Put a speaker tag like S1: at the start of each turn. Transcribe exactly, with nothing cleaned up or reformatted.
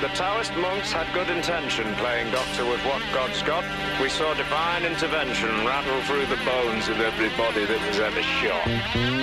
S1: the Taoist monks had good intention playing doctor with what God's got. We saw divine intervention rattle through the bones of everybody that was ever shot.